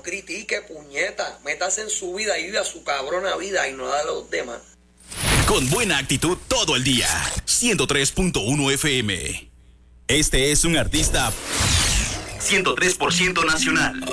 critique, puñeta. Métase en su vida y viva su cabrona vida y no da a los demás. Con buena actitud todo el día. 103.1 FM. Este es un artista 103% nacional.